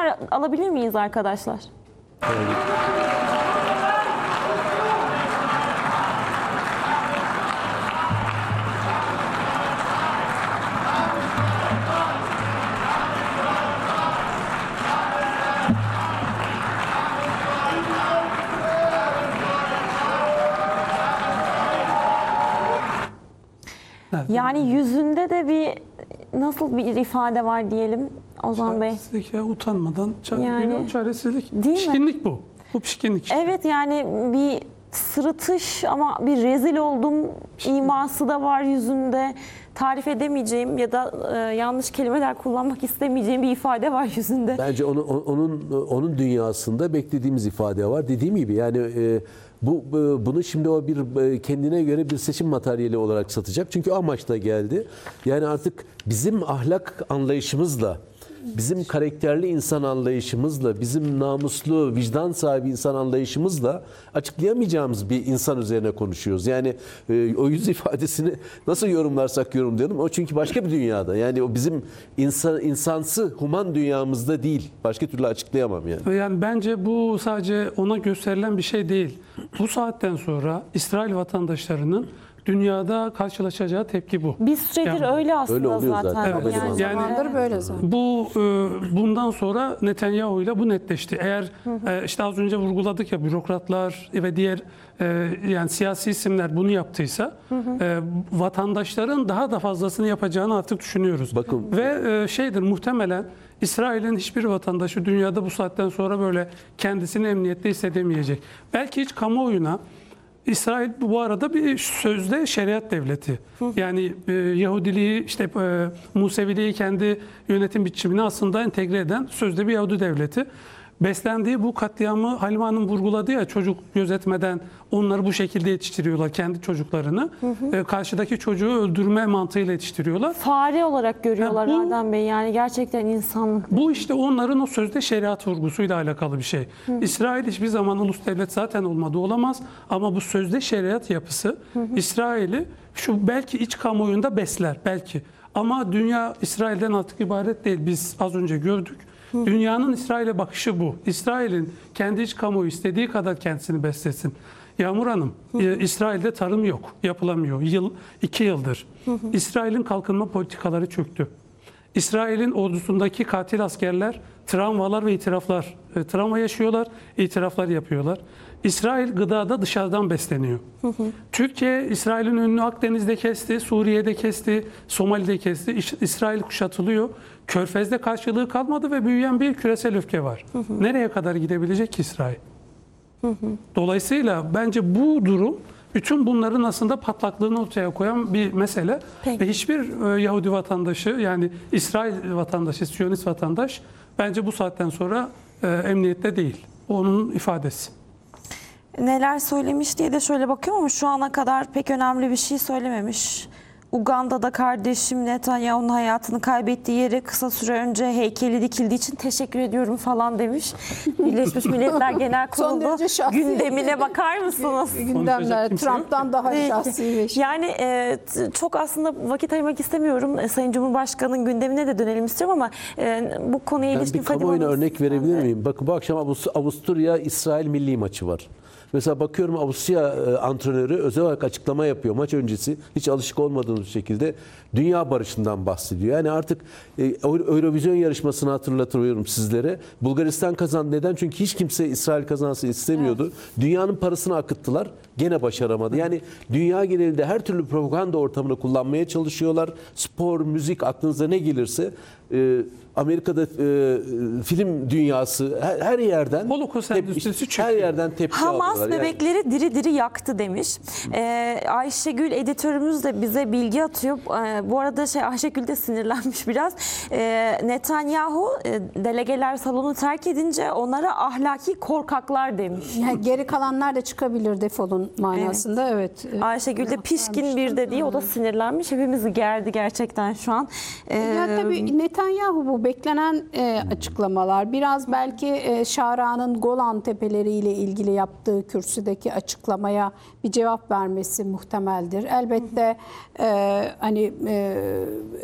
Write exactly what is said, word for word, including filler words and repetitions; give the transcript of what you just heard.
tekrar alabilir miyiz arkadaşlar? Evet. Yani yüzünde de bir nasıl bir ifade var diyelim Ozan Bey? Çaresizlik ya, utanmadan. Ça Yani, yani, çaresizlik. değil mi? Pişkinlik bu. Bu pişkinlik işte. Evet, yani bir sırıtış ama bir rezil oldum iması da var yüzünde. Tarif edemeyeceğim ya da e, yanlış kelimeler kullanmak istemeyeceğim bir ifade var yüzünde. Bence onun onun onun dünyasında beklediğimiz ifade var. Dediğim gibi yani e, bu e, bunu şimdi o bir e, kendine göre bir seçim materyali olarak satacak. Çünkü o amaçla geldi. Yani artık bizim ahlak anlayışımızla, bizim karakterli insan anlayışımızla, bizim namuslu, vicdan sahibi insan anlayışımızla açıklayamayacağımız bir insan üzerine konuşuyoruz. Yani e, o yüz ifadesini nasıl yorumlarsak yorumlayalım. O çünkü başka bir dünyada. Yani o bizim insan insansı, human dünyamızda değil. Başka türlü açıklayamam yani. Yani bence bu sadece ona gösterilen bir şey değil. Bu saatten sonra İsrail vatandaşlarının dünyada karşılaşacağı tepki bu. Bir süredir Yani, öyle aslında öyle oluyor zaten. zaten. Evet. Yani, Yani- Zamandır böyle zaten. Bu e, bundan sonra Netanyahu ile bu netleşti. Eğer e, işte az önce vurguladık ya, bürokratlar ve diğer e, yani siyasi isimler bunu yaptıysa e, vatandaşların daha da fazlasını yapacağını artık düşünüyoruz. Bakın- Ve e, şeydir, muhtemelen İsrail'in hiçbir vatandaşı dünyada bu saatten sonra böyle kendisini emniyette hissedemeyecek. Belki hiç kamuoyuna İsrail bu arada bir sözde şeriat devleti. Yani e, Yahudiliği, işte e, Museviliği kendi yönetim biçimine aslında entegre eden sözde bir Yahudi devleti. Beslendiği bu katliamı Halime Hanım vurguladı ya, çocuk gözetmeden onları bu şekilde yetiştiriyorlar, kendi çocuklarını. E, karşıdaki çocuğu öldürme mantığıyla yetiştiriyorlar. Fare olarak görüyorlar Ya bu- Adem Bey. Yani gerçekten insan. Bu işte onların o sözde şeriat vurgusuyla alakalı bir şey. İsrail hiçbir zaman ulus devlet zaten olmadı, olamaz. Ama bu sözde şeriat yapısı İsrail'i şu belki iç kamuoyunda besler belki. Ama dünya İsrail'den artık ibaret değil. Biz az önce gördük. Dünyanın İsrail'e bakışı bu. İsrail'in kendi iç kamuoyu istediği kadar kendisini beslesin. Yağmur Hanım, e, İsrail'de tarım yok, yapılamıyor. Yıl, iki yıldır. İsrail'in kalkınma politikaları çöktü. İsrail'in ordusundaki katil askerler travmalar ve itiraflar, e, travma yaşıyorlar, itiraflar yapıyorlar. İsrail gıdada dışarıdan besleniyor. Türkiye, İsrail'in önünü Akdeniz'de kesti, Suriye'de kesti, Somali'de kesti. İş- İsrail kuşatılıyor. Körfez'de karşılığı kalmadı ve büyüyen bir küresel öfke var. Nereye kadar gidebilecek ki İsrail? Dolayısıyla bence bu durum bütün bunların aslında patlaklığını ortaya koyan bir mesele. Peki. Ve hiçbir e, Yahudi vatandaşı, yani İsrail vatandaşı, Siyonist vatandaş bence bu saatten sonra e, emniyette değil. Onun ifadesi. Neler söylemiş diye de şöyle bakıyorum ama şu ana kadar pek önemli bir şey söylememiş. Uganda'da kardeşim Netanyahu'nun hayatını kaybettiği yere kısa süre önce heykeli dikildiği için teşekkür ediyorum falan demiş. Birleşmiş Milletler Genel Son Kurulu derece şahsi. gündemine bakar mısınız? Gündemler Konuşacak kimse yok. Trump'tan daha Peki. şahsi bir şey. Yani e, t- çok aslında vakit ayırmak istemiyorum. E, Sayın Cumhurbaşkanı'nın gündemine de dönelim istiyorum ama e, bu konuya Ben ilişkin bir kamuoyuna Fadime Hanım- örnek verebilir miyim? Bakın bu akşam Avust- Avusturya-İsrail milli maçı var. Mesela bakıyorum Avusturya e, antrenörü özel olarak açıklama yapıyor maç öncesi. Hiç alışık olmadığımız şekilde dünya barışından bahsediyor. Yani artık e, Eurovision yarışmasını hatırlatıyorum sizlere. Bulgaristan kazandı. Neden? Çünkü hiç kimse İsrail kazansın istemiyordu. Dünyanın parasını akıttılar. Gene başaramadı. Yani dünya genelinde her türlü propaganda ortamını kullanmaya çalışıyorlar. Spor, müzik, aklınıza ne gelirse. E, Amerika'da e, film dünyası her, her yerden Holocaust tep- endüstrisi çöküyor. her yerden tepki Hamas alıyorlar. Yani- bebekleri diri diri yaktı demiş. Ee, Ayşegül editörümüz de bize bilgi atıyor. Ee, bu arada şey Ayşegül de sinirlenmiş biraz. Ee, Netanyahu e, delegeler salonu terk edince onlara ahlaki korkaklar demiş. Yani geri kalanlar da çıkabilir defolun manasında. Evet. evet. Ayşegül de pişkin bir de diye o da sinirlenmiş. Hepimizi gerdi gerçekten şu an. Ee, Ya tabii Netanyahu bu beklenen e, açıklamalar. Biraz belki e, Şara'nın Golan Tepeleri ile ilgili yaptığı kürsüdeki açıklamaya bir cevap vermesi muhtemeldir. Elbette e, hani e,